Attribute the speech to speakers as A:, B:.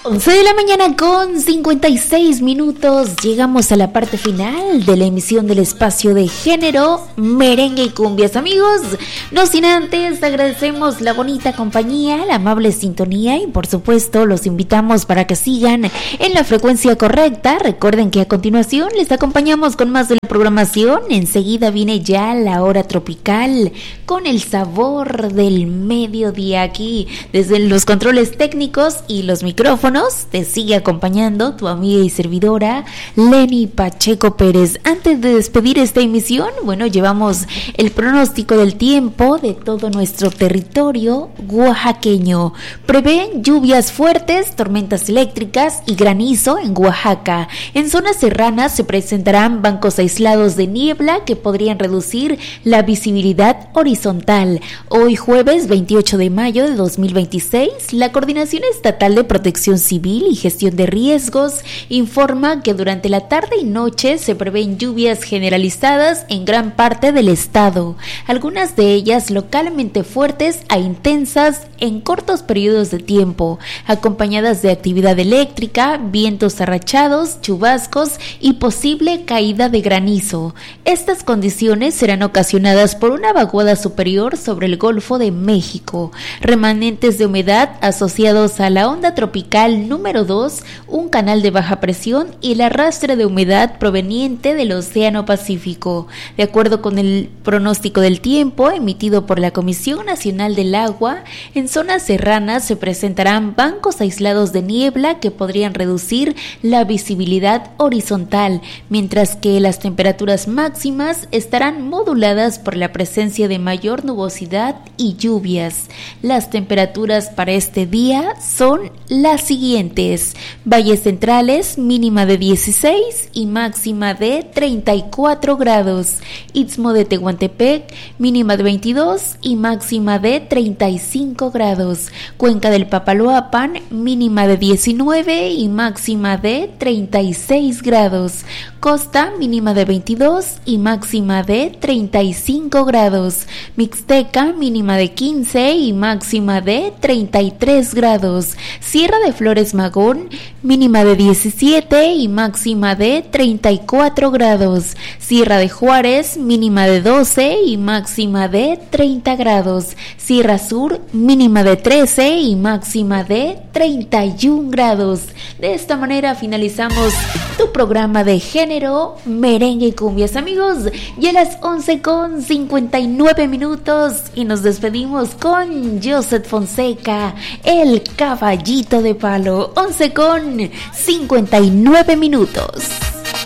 A: 11 de la mañana con 56 minutos. Llegamos a la parte final de la emisión del espacio de género Merengue y Cumbias. Amigos, no sin antes agradecemos la bonita compañía, la amable sintonía y por supuesto los invitamos para que sigan en la frecuencia correcta. Recuerden que a continuación les acompañamos con más de la programación. Enseguida viene ya la hora tropical con el sabor del mediodía aquí desde los controles técnicos y los micrófonos. Te sigue acompañando tu amiga y servidora Leni Pacheco Pérez. Antes de despedir esta emisión, llevamos el pronóstico del tiempo de todo nuestro territorio oaxaqueño. Prevén lluvias fuertes, tormentas eléctricas y granizo en Oaxaca. En zonas serranas se presentarán bancos aislados de niebla que podrían reducir la visibilidad horizontal. Hoy jueves 28 de mayo de 2026, la Coordinación Estatal de Protección Civil y Gestión de Riesgos informa que durante la tarde y noche se prevén lluvias generalizadas en gran parte del estado, algunas de ellas localmente fuertes a intensas en cortos periodos de tiempo, acompañadas de actividad eléctrica, vientos arrachados, chubascos y posible caída de granizo. Estas condiciones serán ocasionadas por una vaguada superior sobre el Golfo de México, remanentes de humedad asociados a la onda tropical número 2, un canal de baja presión y el arrastre de humedad proveniente del Océano Pacífico. De acuerdo con el pronóstico del tiempo emitido por la Comisión Nacional del Agua, en zonas serranas se presentarán bancos aislados de niebla que podrían reducir la visibilidad horizontal, mientras que las temperaturas máximas estarán moduladas por la presencia de mayor nubosidad y lluvias. Las temperaturas para este día son las siguientes: valles centrales, mínima de 16 y máxima de 34 grados. Istmo de Tehuantepec, mínima de 22 y máxima de 35 grados. Cuenca del Papaloapan, mínima de 19 y máxima de 36 grados. Costa, mínima de 22 y máxima de 35 grados. Mixteca, mínima de 15 y máxima de 33 grados. Sierra de Flores Magón, mínima de 17 y máxima de 34 grados. Sierra de Juárez, mínima de 12 y máxima de 30 grados. Sierra Sur, mínima de 13 y máxima de 31 grados. De esta manera finalizamos tu programa de género Merengue y Cumbias. Amigos, ya a las 11:59 minutos y nos despedimos con Joseph Fonseca, el caballito de palo. 11:59 minutos.